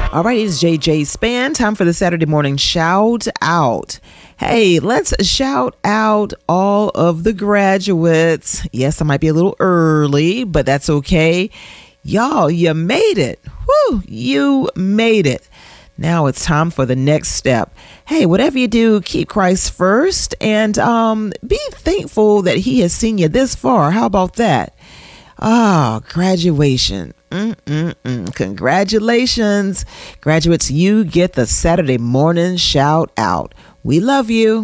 All right, it's JJ Span. Time for the Saturday morning shout out. Hey, let's shout out all of the graduates. Yes, I might be a little early, but that's okay. Y'all, you made it. Woo, you made it. Now it's time for the next step. Hey, whatever you do, keep Christ first and be thankful that he has seen you this far. How about that? Graduation. Congratulations. Graduates, you get the Saturday morning shout out. We love you.